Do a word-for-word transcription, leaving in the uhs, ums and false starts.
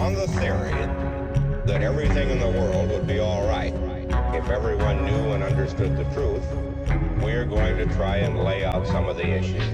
on the theory that everything in the world would be all right if everyone knew and understood the truth, we're going to try and lay out some of the issues.